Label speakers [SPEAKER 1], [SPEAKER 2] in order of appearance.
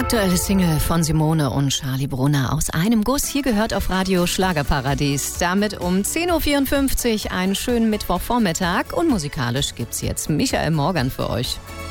[SPEAKER 1] Aktuelle Single von Simone und Charlie Brunner aus einem Guss. Hier gehört auf Radio Schlagerparadies. Damit um 10.54 Uhr einen schönen Mittwochvormittag. Und musikalisch gibt's jetzt Michael Morgan für euch.